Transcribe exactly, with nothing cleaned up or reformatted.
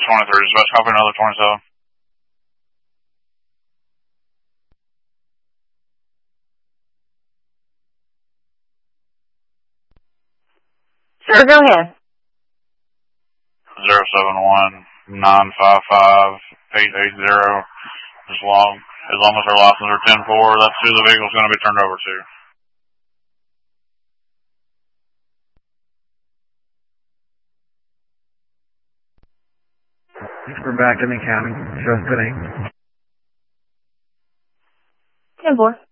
twenty-three, dispatch, copy another twenty-seven. Sure, go ahead. zero seven one nine five five eight eight zero. As long, as long as our license are ten four, that's who the vehicle's going to be turned over to. We're back in the county. Just today. ten four.